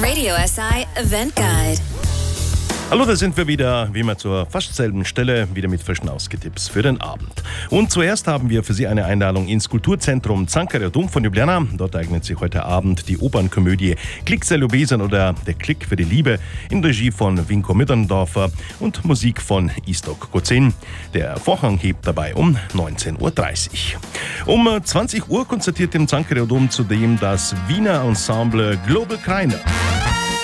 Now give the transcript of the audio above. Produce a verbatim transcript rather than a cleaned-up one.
Radio S I Event Guide. Hallo, da sind wir wieder, wie immer zur fast selben Stelle, wieder mit frischen Ausgetipps für den Abend. Und zuerst haben wir für Sie eine Einladung ins Kulturzentrum Cankarjev Dom von Ljubljana. Dort eignet sich heute Abend die Opernkomödie Klik za ljubezen oder Der Klick für die Liebe in Regie von Vinko Middendorfer und Musik von Istok Kozin. Der Vorhang hebt dabei um neunzehn Uhr dreißig. Um zwanzig Uhr konzertiert im Cankarjev Dom zudem das Wiener Ensemble Global Krainer.